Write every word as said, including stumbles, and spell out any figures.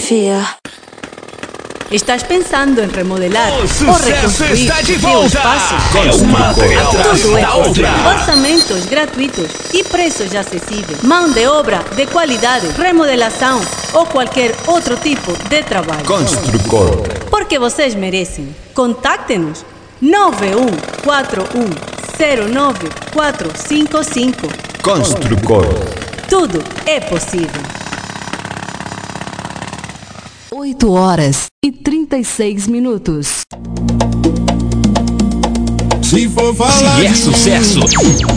Confia. Estás pensando em remodelar O ou sucesso reconstruir está de o teu volta. espaço? É uma atrás Tudo é da possível. outra. Orçamentos gratuitos e preços acessíveis. Mão de obra de qualidade, remodelação ou qualquer outro tipo de trabalho. Construcor. Porque vocês merecem. Contacte-nos nove um quatro um zero nove quatro cinco cinco. Construcor. Tudo é possível. oito horas e trinta e seis minutos. Se é sucesso,